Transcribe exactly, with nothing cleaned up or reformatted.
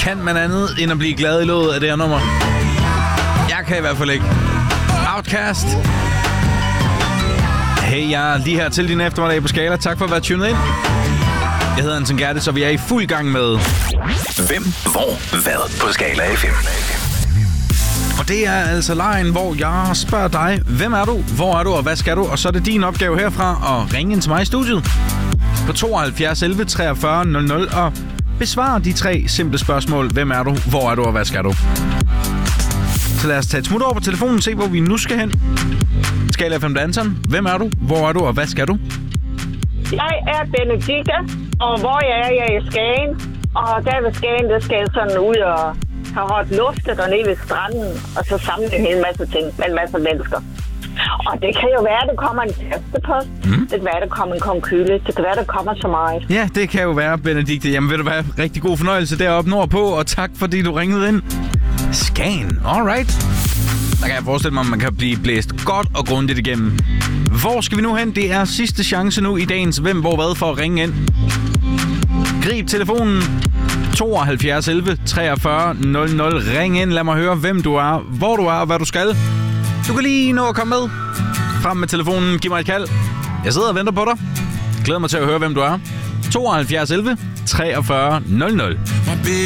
Kan man andet end at blive glad i låget af det her nummer? Jeg kan i hvert fald ikke. Outcast. Hey, jeg er lige her til din eftermiddag på Skala. Tak for at være tunet ind. Jeg hedder Anton Gerdes, og vi er i fuld gang med Hvem, hvor, hvad på Skala F M. Og det er altså lejen, hvor jeg spørger dig, hvem er du, hvor er du, og hvad skal du? Og så er det din opgave herfra at ringe ind til mig i studiet på tooghalvfjerds elleve treogfyrre nul nul og besvare de tre simple spørgsmål. Hvem er du, hvor er du, og hvad skal du? Så lad os tage et smut over på telefonen og se, hvor vi nu skal hen. Skala F M Anton, hvem er du, hvor er du, og hvad skal du? Jeg er Benedikte, og hvor jeg er, jeg er i Skagen. Og der ved Skagen, der skal jeg sådan ud og have hårdt luftet og ned ved stranden, og så samle en hel masse ting med en masse mennesker. Og det kan jo være, at der kommer en tastepost. Mm. Det kan være, at der kommer en konkylle. Det kan være, at der kommer så meget. Ja, det kan jo være, Benedikte. Jamen, vil du være rigtig god fornøjelse deroppe nordpå, og tak fordi du ringede ind. Skagen, alright. Der kan jeg forestille mig, at man kan blive blæst godt og grundigt igennem. Hvor skal vi nu hen? Det er sidste chance nu i dagens Hvem, hvor, hvad for at ringe ind. Grib telefonen tooghalvfjerds elleve treogfyrre nul nul. Ring ind, lad mig høre, hvem du er, hvor du er og hvad du skal. Du kan lige nå at komme med. Frem med telefonen, giv mig et kald. Jeg sidder og venter på dig. Glæder mig til at høre, hvem du er. tooghalvfjerds elleve treogfyrre nul nul.